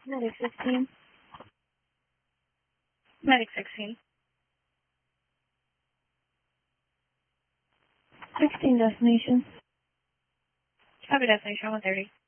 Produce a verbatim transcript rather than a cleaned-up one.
Medic sixteen. Medic sixteen. sixteen destination. Copy destination one thirty.